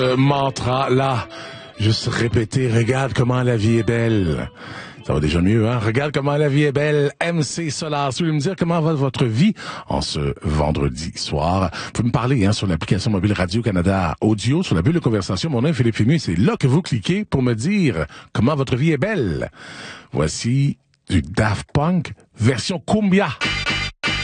Mantra là, juste répéter, regarde comment la vie est belle. Ça va déjà mieux, hein? Regarde comment la vie est belle. MC Solar. Si vous voulez me dire comment va votre vie en ce vendredi soir, vous pouvez me parler, hein, sur l'application mobile Radio-Canada Audio, sur la bulle de conversation. Mon nom est Philippe Fému. C'est là que vous cliquez pour me dire comment votre vie est belle. Voici du Daft Punk version Cumbia.